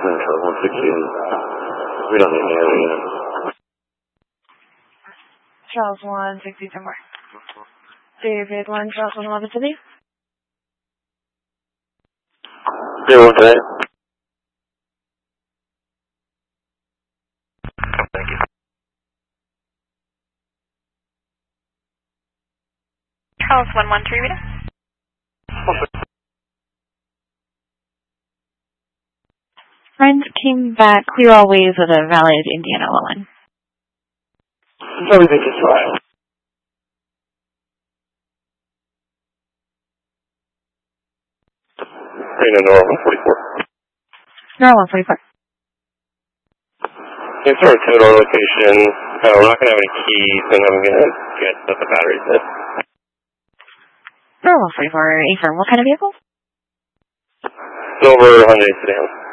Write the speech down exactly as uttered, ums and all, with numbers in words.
Charles one sixteen. We don't need any of it. Charles one sixty somewhere. David one, Charles one eleven City. David one today. Thank you. Charles one one three, Rita. Friends came back clear all ways with a valid Indiana one. Everything is fine. Bring in Nora one forty-four. Nora one forty-four. It's our total location. Uh, we're not going to have any keys, and I'm going to get at the batteries in. Nora one forty-four, A firm. What kind of vehicle? Silver Hyundai sedan.